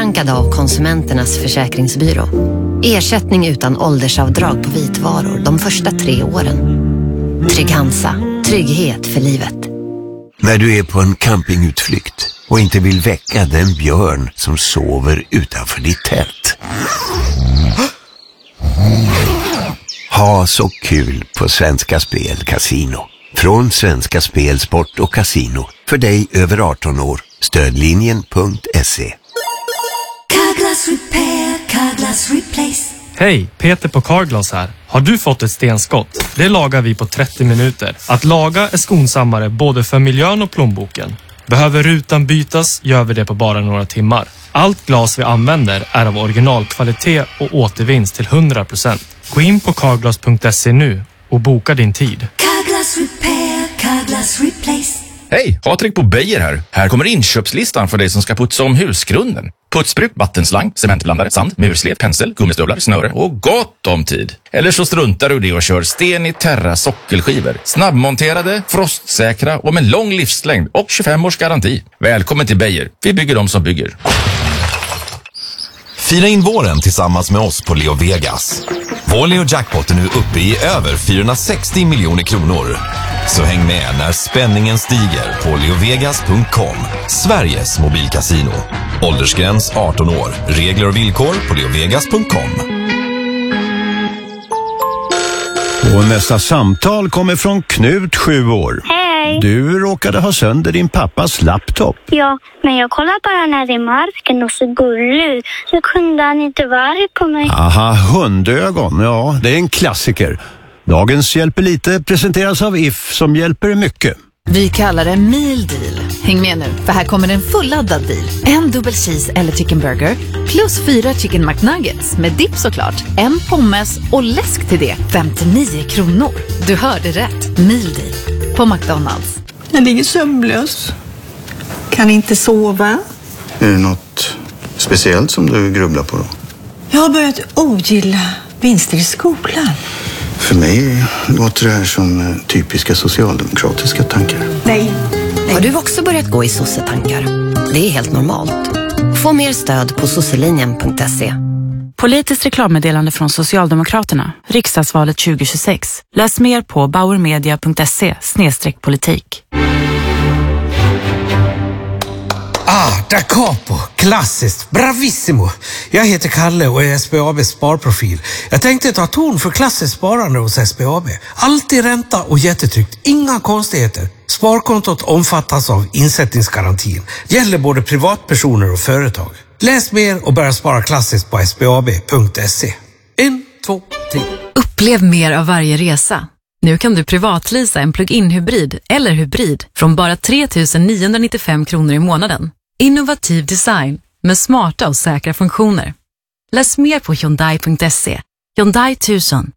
Efterrankad av Konsumenternas försäkringsbyrå. Ersättning utan åldersavdrag på vitvaror de första 3 åren. Trygg-Hansa. Trygghet för livet. När du är på en campingutflykt och inte vill väcka den björn som sover utanför ditt tält. Ha så kul på Svenska Spel Casino. Från Svenska Spel, Sport och Casino. För dig över 18 år. Stödlinjen.se. Carglass Repair, Carglass Replace. Hej, Peter på Carglass här. Har du fått ett stenskott? Det lagar vi på 30 minuter. Att laga är skonsammare både för miljön och plånboken. Behöver rutan bytas gör vi det på bara några timmar. Allt glas vi använder är av originalkvalitet och återvinns till 100%. Gå in på carglass.se nu och boka din tid. Carglass Repair, Carglass Replace. Hej, Patrik på Beijer här. Här kommer inköpslistan för dig som ska putsa om husgrunden. Putsbruk, vattenslang, cementblandare, sand, murslet, pensel, gummistövlar, snöre och gott om tid. Eller så struntar du det och kör Sten i Terra sockelskivor. Snabbmonterade, frostsäkra och med lång livslängd och 25 års garanti. Välkommen till Beijer. Vi bygger dem som bygger. Fira in våren tillsammans med oss på Leo Vegas. Vår Leo Jackpot är nu uppe i över 460 miljoner kronor. Så häng med när spänningen stiger på leovegas.com. Sveriges mobilkasino. Åldersgräns 18 år. Regler och villkor på leovegas.com. Och nästa samtal kommer från Knut, 7 år. Hej. Du råkade ha sönder din pappas laptop. Ja, men jag kollar bara när det är marken och så gullig ut. Så kunde han inte vara arg på mig. Aha, hundögon. Ja, det är en klassiker. Dagens Hjälper lite presenteras av If som hjälper mycket. Vi kallar det Meal Deal. Häng med nu, för här kommer en fulladdad deal. En dubbel cheese eller chicken burger plus 4 chicken McNuggets med dipp såklart. En pommes och läsk till det. 59 kronor. Du hörde rätt. Meal Deal på McDonalds. Jag ligger sömnlös. Kan inte sova. Är det något speciellt som du grubblar på då? Jag har börjat ogilla vinster i skolan. För mig låter det här som typiska socialdemokratiska tankar. Nej. Har du också börjat gå i sossetankar? Det är helt normalt. Få mer stöd på sosselinjen.se. Politiskt reklammeddelande från Socialdemokraterna. Riksdagsvalet 2026. Läs mer på bauermedia.se/politik. Da capo, klassiskt, bravissimo. Jag heter Kalle och är SBABs sparprofil. Jag tänkte ta ton för klassiskt sparande hos SBAB. Alltid ränta och jättetryggt, inga konstigheter. Sparkontot omfattas av insättningsgarantin. Gäller både privatpersoner och företag. Läs mer och börja spara klassiskt på sbab.se. 1, 2, 3. Upplev mer av varje resa. Nu kan du privatleasa en plug-in hybrid eller hybrid från bara 3 995 kronor i månaden. Innovativ design med smarta och säkra funktioner. Läs mer på Hyundai.se. Hyundai 1000.